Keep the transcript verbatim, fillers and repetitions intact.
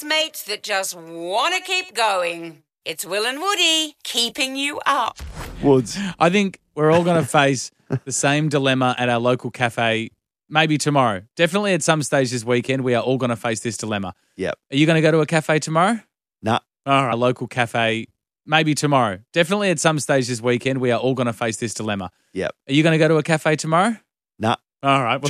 housemates that just want to keep going. It's Will and Woody keeping you up. Woods. I think we're all going to face the same dilemma at our local cafe maybe tomorrow. Definitely at some stage this weekend, we are all going to face this dilemma. Yep. Are you going to go to a cafe tomorrow? Nah. All right. A local cafe maybe tomorrow. Definitely at some stage this weekend, we are all going to face this dilemma. Yep. Are you going to go to a cafe tomorrow? Nah. All right. Well,